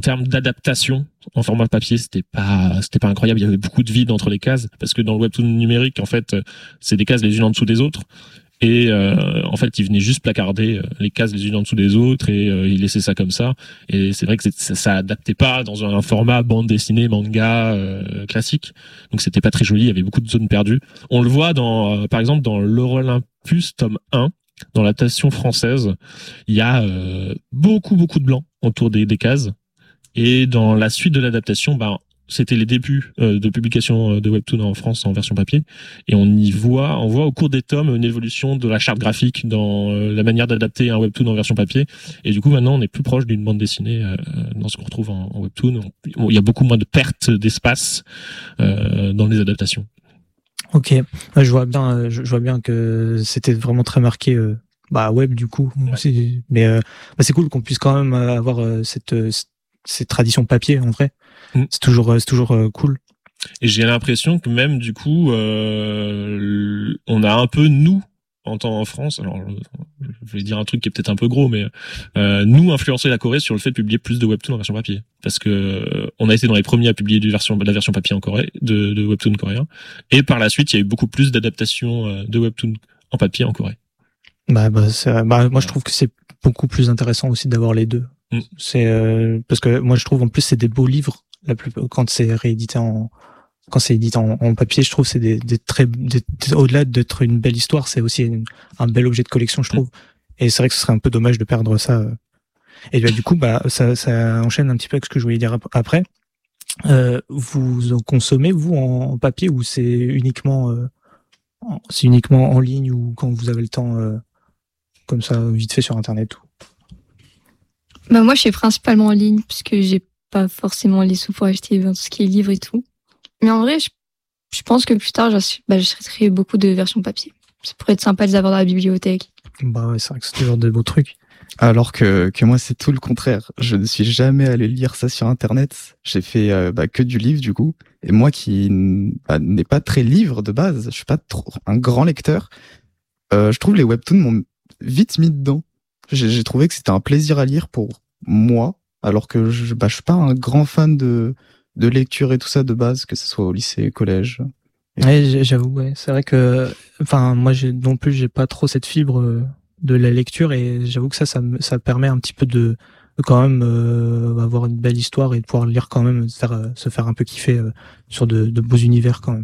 termes d'adaptation en format papier, c'était pas incroyable. Il y avait beaucoup de vide entre les cases parce que dans le webtoon numérique, en fait, c'est des cases les unes en dessous des autres. Et en fait, il venait juste placarder les cases les unes en dessous des autres et il laissait ça comme ça. Et c'est vrai que ça adaptait pas dans un format bande dessinée, manga classique. Donc c'était pas très joli. Il y avait beaucoup de zones perdues. On le voit par exemple, dans l'Eurolympus tome 1, dans l'adaptation française, il y a beaucoup de blanc autour des cases. Et dans la suite de l'adaptation, c'était les débuts de publication de webtoon en France en version papier, et on voit au cours des tomes une évolution de la charte graphique dans la manière d'adapter un webtoon en version papier, et du coup maintenant on est plus proche d'une bande dessinée dans ce qu'on retrouve en webtoon. Il y a beaucoup moins de pertes d'espace dans les adaptations. Ok, ouais, je vois bien que c'était vraiment très marqué web du coup. Ouais. Mais c'est cool qu'on puisse quand même avoir cette tradition papier en vrai. C'est toujours cool. Et j'ai l'impression que même du coup on a un peu, nous en France, alors je vais dire un truc qui est peut-être un peu gros, mais nous influencer la Corée sur le fait de publier plus de webtoons en version papier, parce que on a été dans les premiers à publier la version papier en Corée de webtoons coréens, et par la suite il y a eu beaucoup plus d'adaptations de webtoons en papier en Corée. Moi je trouve que c'est beaucoup plus intéressant aussi d'avoir les deux. C'est parce que moi je trouve en plus c'est des beaux livres quand c'est réédité en papier, je trouve c'est des au-delà d'être une belle histoire, c'est aussi un bel objet de collection, je trouve. Et c'est vrai que ce serait un peu dommage de perdre ça. Et du coup ça enchaîne un petit peu avec ce que je voulais dire après. Vous en consommez vous en papier, ou c'est uniquement en ligne, ou quand vous avez le temps comme ça vite fait sur internet? Moi je suis principalement en ligne parce que j'ai pas forcément les sous pour acheter tout ce qui est livre et tout. Mais en vrai, je pense que plus tard, j'achèterai beaucoup de versions papier. Ça pourrait être sympa de les avoir dans la bibliothèque. Ouais, c'est vrai que c'est toujours de beaux trucs. Alors que moi, c'est tout le contraire. Je ne suis jamais allé lire ça sur Internet. J'ai fait que du livre, du coup. Et moi qui n'est pas très livre de base, je suis pas trop un grand lecteur, je trouve les webtoons m'ont vite mis dedans. J'ai trouvé que c'était un plaisir à lire pour moi, alors que je suis pas un grand fan de lecture et tout ça de base, que ce soit au lycée, collège. Ouais, j'avoue, ouais. C'est vrai que, moi, non plus, j'ai pas trop cette fibre de la lecture, et j'avoue que ça permet un petit peu de quand même avoir une belle histoire et de pouvoir lire quand même, se faire un peu kiffer sur de beaux univers quand même.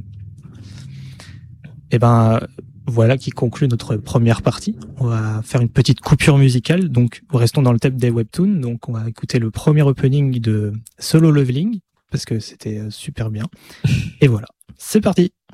Et voilà qui conclut notre première partie. On va faire une petite coupure musicale, donc restons dans le thème des webtoons. Donc on va écouter le premier opening de Solo Leveling, parce que c'était super bien. Et voilà, c'est parti.